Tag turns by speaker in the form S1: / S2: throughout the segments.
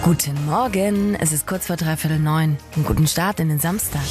S1: Guten Morgen, es ist kurz vor 8:45. Einen guten Start in den Samstag.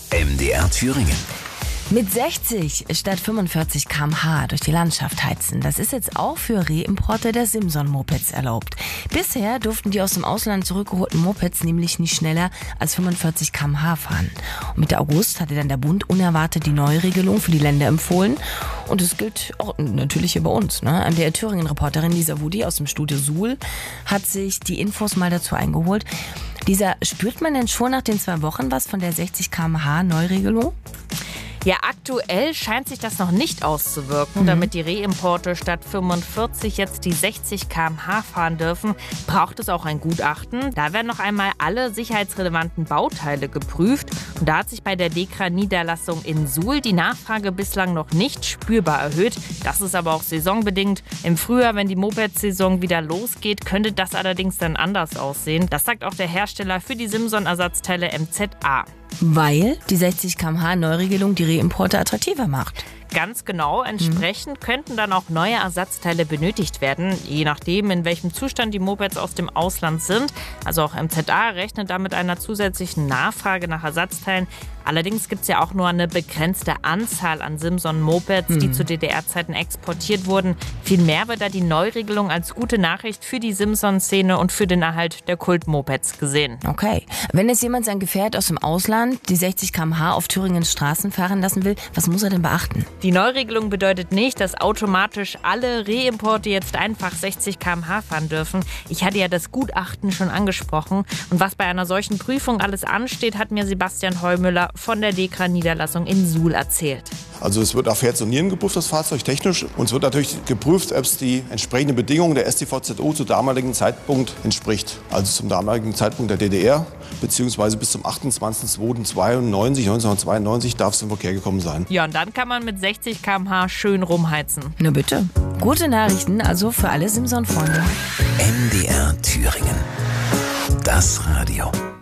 S2: MDR Thüringen.
S1: Mit 60 statt 45 km/h durch die Landschaft heizen. Das ist jetzt auch für Reimporte der Simson-Mopeds erlaubt. Bisher durften die aus dem Ausland zurückgeholten Mopeds nämlich nicht schneller als 45 km/h fahren. Und Mitte August hatte dann der Bund unerwartet die Neuregelung für die Länder empfohlen. Und es gilt auch natürlich hier bei uns. MDR Thüringen-Reporterin Lisa Wudi aus dem Studio Suhl hat sich die Infos mal dazu eingeholt. Lisa, spürt man denn schon nach den 2 Wochen was von der 60 km/h Neuregelung?
S3: Ja, aktuell scheint sich das noch nicht auszuwirken. Damit die Reimporte statt 45 jetzt die 60 km/h fahren dürfen, braucht es auch ein Gutachten. Da werden noch einmal alle sicherheitsrelevanten Bauteile geprüft. Und da hat sich bei der DEKRA-Niederlassung in Suhl die Nachfrage bislang noch nicht spürbar erhöht. Das ist aber auch saisonbedingt. Im Frühjahr, wenn die Moped-Saison wieder losgeht, könnte das allerdings dann anders aussehen. Das sagt auch der Hersteller für die Simson-Ersatzteile MZA.
S1: Weil die 60 km/h Neuregelung die Reimporte attraktiver macht.
S3: Ganz genau. Entsprechend könnten dann auch neue Ersatzteile benötigt werden, je nachdem, in welchem Zustand die Mopeds aus dem Ausland sind. Also auch MZA rechnet da mit einer zusätzlichen Nachfrage nach Ersatzteilen. Allerdings gibt es ja auch nur eine begrenzte Anzahl an Simson-Mopeds, die zu DDR-Zeiten exportiert wurden. Vielmehr wird da die Neuregelung als gute Nachricht für die Simson-Szene und für den Erhalt der Kult-Mopeds gesehen.
S1: Okay. Wenn jetzt jemand sein Gefährt aus dem Ausland die 60 km/h auf Thüringens Straßen fahren lassen will, was muss er denn beachten?
S3: Die Neuregelung bedeutet nicht, dass automatisch alle Reimporte jetzt einfach 60 km/h fahren dürfen. Ich hatte ja das Gutachten schon angesprochen. Und was bei einer solchen Prüfung alles ansteht, hat mir Sebastian Heumüller von der DEKRA-Niederlassung in Suhl erzählt.
S4: Also es wird auf Herz und Nieren geprüft, das Fahrzeug technisch. Und es wird natürlich geprüft, ob es die entsprechenden Bedingungen der StVZO zum damaligen Zeitpunkt entspricht. Also zum damaligen Zeitpunkt der DDR, beziehungsweise bis zum 28.02.1992 darf es im Verkehr gekommen sein.
S3: Ja, und dann kann man mit 60 km/h schön rumheizen.
S1: Na bitte. Gute Nachrichten also für alle Simson-Freunde.
S2: MDR Thüringen. Das Radio.